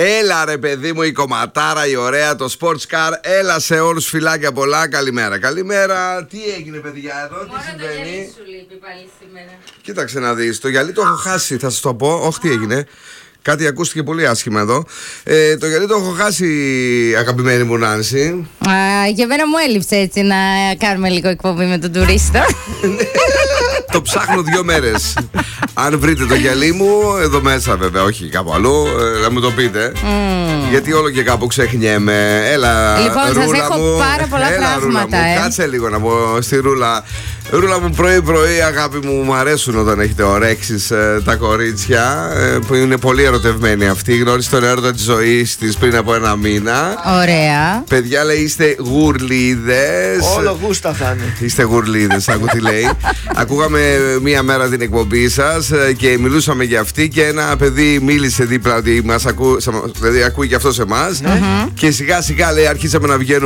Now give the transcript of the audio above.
Έλα ρε παιδί μου, η κομματάρα, η ωραία, το sports car. Έλα σε όλους, φιλάκια πολλά. Καλημέρα, καλημέρα. Τι έγινε παιδιά εδώ, τι συμβαίνει? Το γυαλί σου λείπει πάλι σήμερα. Κοίταξε να δεις, το γυαλί το έχω χάσει, θα σας το πω. Όχι, τι έγινε. Κάτι ακούστηκε πολύ άσχημα εδώ. Το γυαλί το έχω χάσει, αγαπημένη μου Νάνση. Για μένα μου έλειψε έτσι να κάνουμε λίγο εκπομπή με τον τουρίστα. Το ψάχνω 2 μέρες. Αν βρείτε το γυαλί μου, εδώ μέσα βέβαια, όχι κάπου αλλού, να μου το πείτε. Γιατί όλο και κάπου ξεχνιέμαι. Έλα, λοιπόν, Ρούλα σας έχω μου. πάρα πολλά πράγματα. Κάτσε λίγο να πω στη Ρούλα. Ρούλα μου, πρωί-πρωί, αγάπη μου αρέσουν όταν έχετε ορέξεις τα κορίτσια που είναι πολύ ερωτευμένοι αυτοί. Γνώρισε τον έρωτα της ζωής της πριν από 1 μήνα. Ωραία. Παιδιά, λέει, είστε γουρλίδες. Όλο γούστα θα είναι. Είστε γουρλίδες, άκου τι λέει. Ακούγαμε μία μέρα την εκπομπή σας και μιλούσαμε για αυτή και ένα παιδί μίλησε δίπλα ότι μας δηλαδή ακούει και αυτό σε εμάς. Και σιγά σιγά, λέει, αρχίσαμε να βγαίνουμε